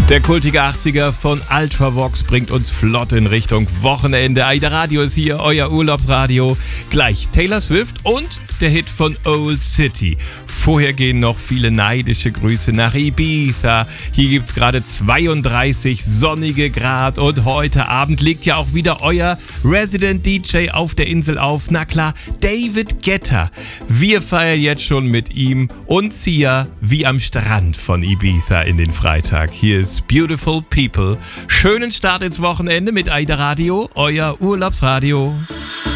Der kultige 80er von Ultravox bringt uns flott in Richtung Wochenende. AIDA Radio ist hier, euer Urlaubsradio. Gleich Taylor Swift und der Hit von Old City. Vorher gehen noch viele neidische Grüße nach Ibiza. Hier gibt's gerade 32 sonnige Grad und heute Abend legt ja auch wieder euer Resident DJ auf der Insel auf. Na klar, David Guetta. Wir feiern jetzt schon mit ihm und Sia wie am Strand von Ibiza in den Freitag. Hier ist Beautiful People. Schönen Start ins Wochenende mit AIDA Radio, euer Urlaubsradio.